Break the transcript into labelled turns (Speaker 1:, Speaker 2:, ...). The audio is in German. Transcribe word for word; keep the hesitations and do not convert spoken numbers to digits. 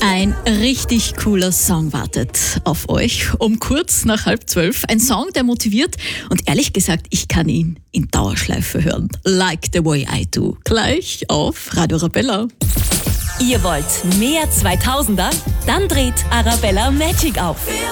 Speaker 1: Ein richtig cooler Song wartet auf euch um kurz nach halb zwölf. Ein Song, der motiviert und ehrlich gesagt, ich kann ihn in Dauerschleife hören. Like the way I do. Gleich auf Radio Arabella.
Speaker 2: Ihr wollt mehr zweitausender? Dann dreht Arabella Magic auf.